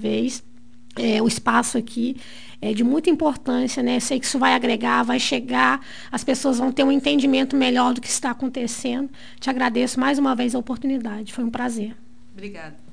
vez. O espaço aqui é de muita importância, né? Sei que isso vai agregar, vai chegar, as pessoas vão ter um entendimento melhor do que está acontecendo. Te agradeço mais uma vez a oportunidade, foi um prazer. Obrigada.